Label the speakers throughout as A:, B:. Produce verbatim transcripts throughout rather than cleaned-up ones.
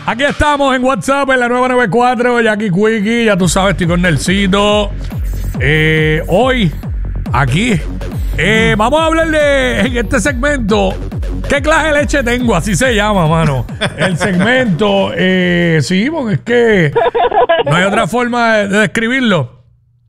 A: Aquí estamos en WhatsApp en la nueva noventa y cuatro, Jackie Quickie, ya tú sabes, estoy con Nelsito. Eh, hoy, aquí, eh, vamos a hablar de, en este segmento, ¿qué clase de leche tengo? Así se llama, mano. El segmento, eh, sí, porque es que no hay otra forma de, de describirlo.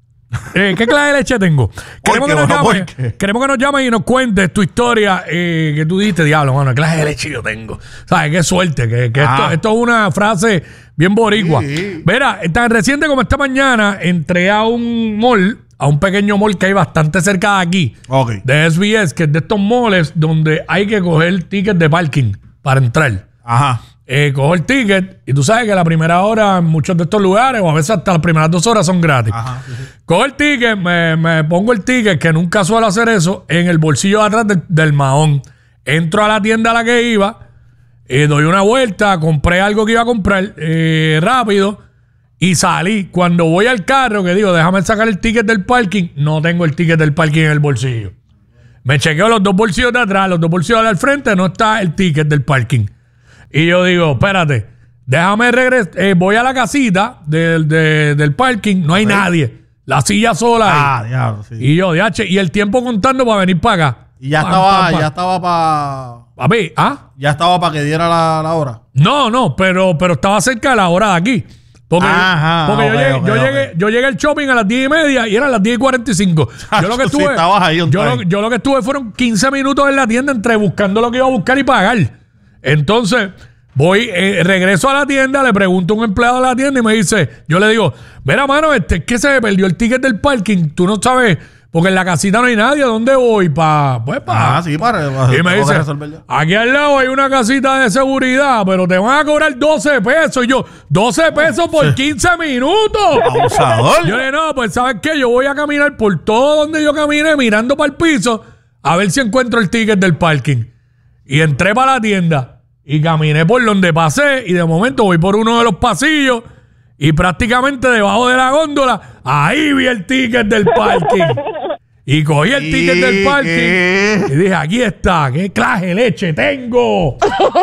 A: Eh, ¿Qué clase de leche tengo? Queremos que, nos llame, queremos que nos llames y nos cuentes tu historia eh, que tú dijiste, diablo, mano, ¿qué clase de leche yo tengo? ¿Sabes? Qué suerte, que, que esto, esto es una frase bien boricua. Sí. Verá, tan reciente como esta mañana entré a un mall, a un pequeño mall que hay bastante cerca de aquí, okay, de S B S, que es de estos malls donde hay que coger tickets de parking para entrar. Ajá. Eh, cojo el ticket y tú sabes que la primera hora en muchos de estos lugares, o a veces hasta las primeras dos horas son gratis. Ajá, sí, sí. Cojo el ticket, me, me pongo el ticket, que nunca suelo hacer eso, en el bolsillo de atrás del, del mahón. Entro a la tienda a la que iba, eh, doy una vuelta, compré algo que iba a comprar eh, rápido y salí. Cuando voy al carro, que digo, déjame sacar el ticket del parking, no tengo el ticket del parking en el bolsillo. Me chequeo los dos bolsillos de atrás, los dos bolsillos del frente, no está el ticket del parking. Y yo digo, espérate, déjame regresar. Eh, voy a la casita del, de, del parking, no hay okay, nadie. La silla sola. Ah, diablo, sí. Y yo, D H, y el tiempo contando para venir para acá.
B: Y ya
A: pa,
B: estaba,
A: pa, pa.
B: ya estaba para.
A: Papi, ¿ah?
B: Ya estaba para que diera la, la hora.
A: No, no, pero, pero estaba cerca de la hora de aquí. Porque,
B: Ajá,
A: porque
B: okay,
A: yo, llegué,
B: okay,
A: yo,
B: okay.
A: llegué, yo llegué al shopping a las diez y media y eran las diez y cuarenta y cinco. Yo lo que estuve,
B: sí, estabas ahí,
A: yo, lo, yo lo que estuve fueron quince minutos en la tienda entre buscando lo que iba a buscar y pagar. Entonces, voy, eh, regreso a la tienda, le pregunto a un empleado de la tienda y me dice, yo le digo, mira, mano, este, es que se me perdió el ticket del parking, tú no sabes, porque en la casita no hay nadie, ¿dónde voy? Pa, pues para.
B: Ah, sí, para. para
A: y me dice, aquí al lado hay una casita de seguridad, pero te van a cobrar doce pesos. Y yo, doce pesos por quince minutos.
B: Abusador.
A: Yo le digo, no, pues ¿sabes qué? Yo voy a caminar por todo donde yo caminé, mirando para el piso, a ver si encuentro el ticket del parking. Y entré para la tienda y caminé por donde pasé y de momento voy por uno de los pasillos y prácticamente debajo de la góndola, ahí vi el ticket del parking. Y cogí el ticket del parking ¿Qué? y dije, aquí está, ¿qué clase de leche tengo?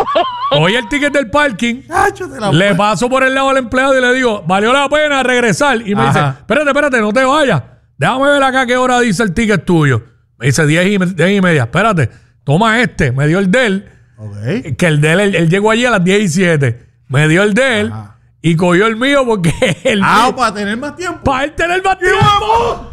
A: Cogí el ticket del parking, le paso por el lado al empleado y le digo, valió la pena regresar. Y me Ajá. dice, espérate, espérate, no te vayas. Déjame ver acá qué hora dice el ticket tuyo. Me dice diez y, diez y media. Espérate, toma este. Me dio el de él. Okay. Que el de él, él, él llegó allí a las diez y siete. Me dio el de él Ajá. y cogió el mío porque el
B: Ah,
A: mío,
B: para tener más tiempo.
A: Para él tener más tiempo.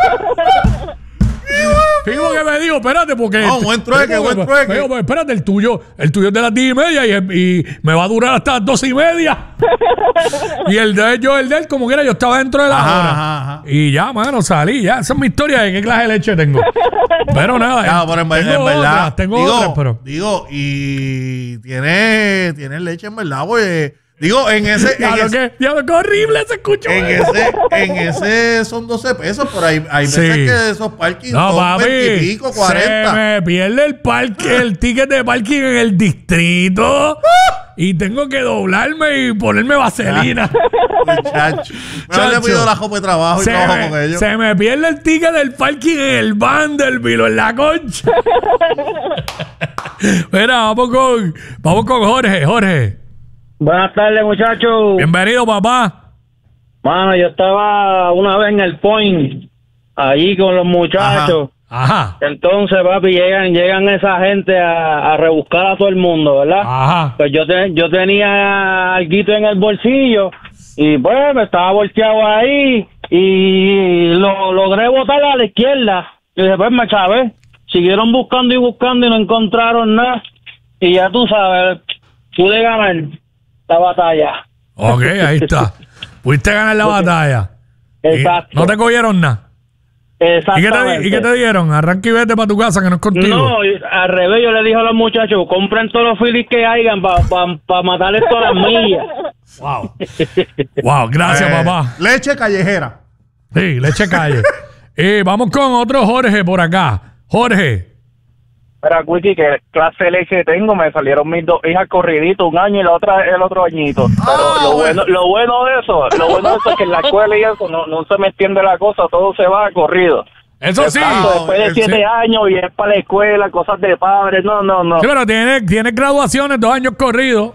A: Fijo que me dijo, espérate, porque.
B: No, buen trueque, buen trueque.
A: Me dijo, pues espérate, el tuyo, el tuyo es de las diez y media y, y me va a durar hasta las doce y media. Y el de yo, el de él, como quiera, yo estaba dentro de la
B: ajá,
A: hora.
B: Ajá, ajá.
A: Y ya, mano, salí, ya. Esa es mi historia de qué clase de leche tengo. Pero nada,
B: ya, pero en,
A: tengo
B: en
A: otras,
B: verdad,
A: tengo
B: digo,
A: otras, pero.
B: Digo, y tiene, tiene leche en verdad, pues. Digo, en ese.
A: Ya lo que, ya lo que horrible se escucha.
B: En ese, en ese son doce pesos, pero hay, hay veces sí. que esos parkings
A: no,
B: son
A: papi,
B: veinte y pico, cuarenta.
A: Se me pierde el parque, el ticket de parking en el distrito. Y tengo que doblarme y ponerme vaselina.
B: Muchacho. Me le pido la copa de trabajo y
A: se
B: trabajo
A: me,
B: con ellos.
A: Se me pierde el ticket del parking en el Vanderbilt o en la Concha. Mira, vamos con, vamos con Jorge. Jorge.
C: Buenas tardes, muchachos.
A: Bienvenido, papá.
C: Mano, yo estaba una vez en el Point, allí con los muchachos.
A: Ajá. Ajá.
C: Entonces, papi, llegan llegan esa gente a, a rebuscar a todo el mundo, ¿verdad?
A: Ajá.
C: Pues yo, te, yo tenía alguito en el bolsillo y pues me estaba volteado ahí y lo logré botar a la izquierda. Y después me chavé. Siguieron buscando y buscando y no encontraron nada. Y ya tú sabes, pude ganar la batalla.
A: Ok, ahí está. Pudiste ganar la batalla.
C: Exacto.
A: ¿No te cogieron nada?
C: Exactamente.
A: ¿Y qué, te, ¿Y qué te dieron? Arranca y vete para tu casa, que no es contigo.
C: No, al revés, yo le dije a los muchachos, compren todos los filis que hayan para pa, pa matarles todas las millas.
A: Wow. Wow, gracias, eh, papá.
B: Leche callejera.
A: Sí, leche calle. Y vamos con otro Jorge por acá. Jorge.
D: Mira, Quickie, ¿qué clase de leche tengo? Me salieron mis dos hijas corriditos, un año y la otra el otro añito. Pero
B: oh,
D: lo, bueno, lo bueno de eso, lo bueno de eso es que en la escuela y eso no, no se me extiende la cosa, todo se va corrido.
A: Eso sí.
D: Tanto, después de siete sí. años y es para la escuela, cosas de padres, no, no, no.
A: Sí, pero tiene, tiene graduaciones dos años corridos.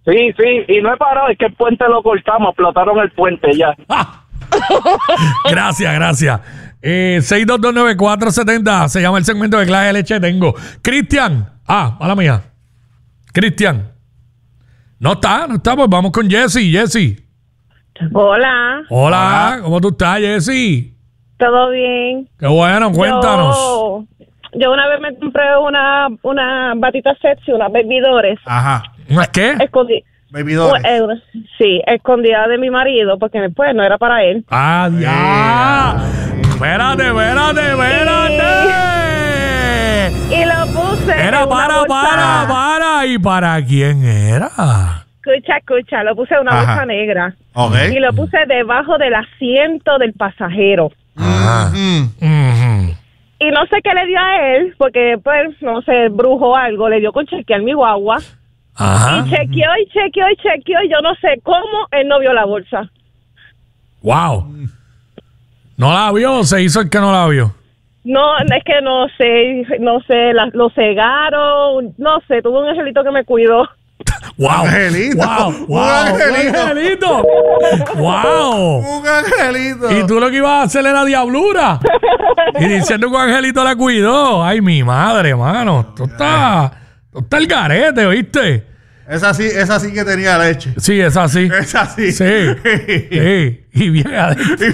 D: Sí, sí, y no he parado, es que el puente lo cortamos, explotaron el puente ya.
A: Ah. Gracias, gracias. Eh, seis dos dos nueve cuatro siete cero se llama el segmento de clase de leche tengo. Cristian. Ah, mala mía. Cristian. No está, no está, pues vamos con Jessy. Jessy.
E: Hola,
A: Hola,
B: Hola.
A: ¿cómo tú estás, Jessy?
E: ¿todo bien?
A: Qué bueno, cuéntanos.
E: Yo, yo una vez me compré una, una batita sexy, unas bebidores.
B: Ajá.
A: ¿Una qué?
E: Escondí,
B: Bebidores.
E: eh, una- sí, escondida de mi marido, porque después no era para él.
A: Ah, ya. Espérate, espérate, espérate.
E: Y lo puse.
A: Era
E: en una
A: para,
E: bolsa-
A: para, para. ¿Y para quién era?
E: Escucha, escucha, lo puse en una
B: Ajá.
E: bolsa negra.
B: Ok.
E: Y lo puse debajo del asiento del pasajero.
A: Ah.
B: Mm.
A: Ujú.
E: Y no sé qué le dio a él, porque pues, no sé, brujo o algo, le dio con chequear mi guagua.
A: Ajá.
E: Y chequeó y chequeó y chequeó y yo no sé cómo él no vio la bolsa.
A: Wow. ¿No la vio o se hizo el que no la vio?
E: No, es que no sé, no sé, la- lo cegaron, no sé, tuve un angelito que me cuidó.
A: Wow.
B: Angelito.
A: Wow.
B: Un
A: Wow.
B: angelito.
A: Un angelito. Wow.
B: Un angelito.
A: Y tú lo que ibas a hacer era diablura. Y diciendo que un angelito la cuidó. Ay, mi madre, mano. Tú estás, tú estás el garete, ¿oíste?
B: Esa sí, esa sí que tenía leche.
A: Sí, es así.
B: Esa sí.
A: Sí. Sí. Y bien adentro.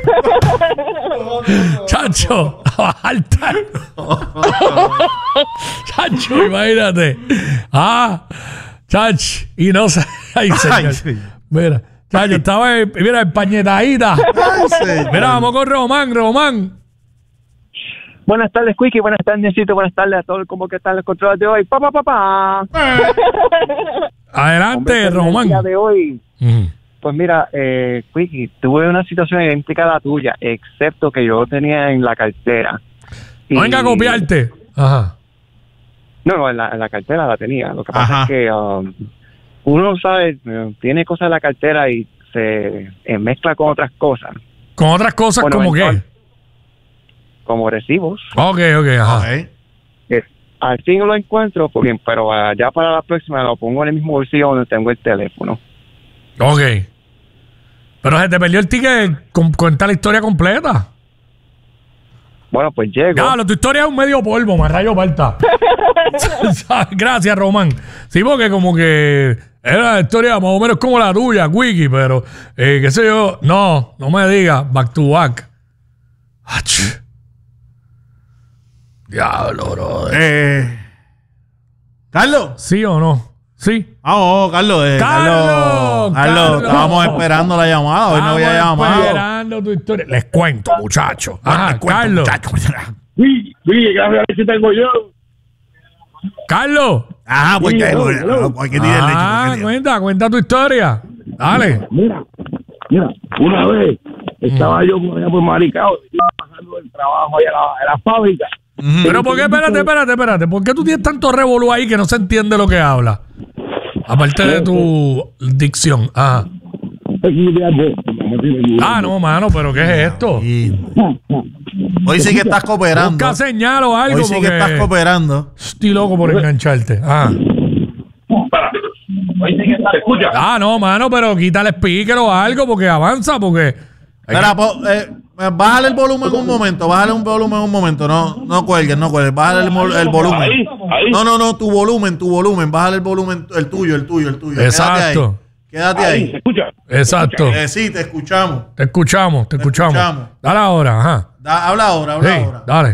A: Chacho, a bajar tanto. Chacho, imagínate. Ah, chach. Y no sé. Ay, señor.
B: Ay, señor.
A: Mira, chacho, estaba, en- mira, empañetadita.
B: Ay, señor.
A: Mira, vamos con Román, Román.
D: Buenas tardes, Quickie, buenas tardes, Necesito, buenas tardes a todos, ¿cómo que están los controles de hoy? Pa, pa, pa, pa.
A: Adelante,
D: Hombre, pues,
A: Román.
D: el día de hoy,
A: Ujú.
D: pues mira, eh, Quickie, tuve una situación idéntica a la tuya, excepto que yo tenía en la cartera.
A: No
D: Y-
A: venga a copiarte. Ajá.
D: No, no, en la, en la cartera la tenía. Lo que pasa
B: Ajá.
D: es que um, uno, sabe, eh, tiene cosas en la cartera y se eh, mezcla con otras cosas,
A: Con otras cosas
D: Bueno,
A: como
D: eventual-
A: qué.
D: como recibos.
A: Ok, ok, ajá.
B: Ok.
D: Que al fin lo encuentro, pues bien, pero ah, ya para la próxima lo pongo en el mismo bolsillo donde tengo el teléfono.
A: Ok. Pero se te perdió el ticket. con- Cuenta la historia completa.
D: Bueno, pues llego.
A: Claro, tu historia es un medio polvo, más rayo falta. Gracias, Román. Sí, porque como que era la historia más o menos como la tuya, Wiki, pero eh, qué sé yo. No, no me digas, back to back. Ach. Diablo, bro.
B: Eh, Carlos.
A: ¿Sí o no? Sí.
B: Ah, oh, Carlos. eh,
A: Carlos,
B: Carlos. Carlos,
A: Carlos.
B: estábamos esperando la llamada. Hoy no había
A: Estamos
B: llamado.
A: esperando tu historia. Les cuento, muchachos. Ajá,
B: Les cuento,
A: Carlos.
B: muchachos.
C: Sí, sí, gracias a tengo yo.
A: Carlos.
B: Ah, pues
C: Sí,
B: que
C: hello,
B: hay
C: hello.
B: que tirar leche.
A: Ah,
B: porque tiene-
A: cuenta, cuenta tu historia. Dale.
C: Mira, mira, una vez estaba yo por allá por Maricao, iba pasando el trabajo allá a la, a la fábrica.
B: Ujú.
A: Pero ¿por qué? Espérate, espérate, espérate. ¿Por qué tú tienes tanto revolú ahí que no se entiende lo que habla? Aparte de tu dicción. Ajá. Ah, no, mano, pero ¿qué es esto?
B: Y- Hoy sí que estás cooperando.
A: Busca señal o algo
B: Hoy sí que
A: porque
B: estás cooperando.
A: estoy loco por engancharte. Ah.
C: ¿Se escucha?
A: Ah, no, mano, pero quítale speaker o algo porque avanza, porque...
B: Espera, po- eh, eh, bájale el volumen un momento. Bájale un volumen un momento. No, no cuelgues, no cuelgues. Bájale el, mol- el volumen.
C: Ahí, ahí.
B: No, no, no, tu volumen, tu volumen. Bájale el volumen, el tuyo, el tuyo, el tuyo.
A: Exacto.
B: Quédate
C: Ahí,
B: ahí.
C: ¿se
B: Quédate
C: escucha?
A: Exacto.
B: ahí. Eh, sí, te escuchamos.
A: Te escuchamos, te escuchamos.
B: escuchamos.
A: Dale ahora, ajá.
B: Da- habla ahora, habla
A: Sí,
B: ahora.
A: dale.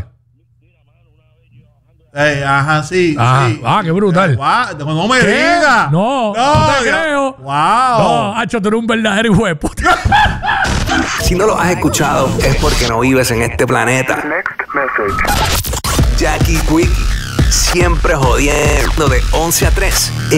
B: Eh, ajá, sí,
A: Ah,
B: sí.
A: ah, qué brutal.
B: Eh, guau, no me
A: ¿Qué?
B: digas.
A: No, no te
B: ya-
A: creo.
B: Wow.
A: No, Hacho, tú eres un verdadero hijo de puta.
F: Si no lo has escuchado, es porque no vives en este planeta. Jackie Quickie, siempre jodiendo de once a tres.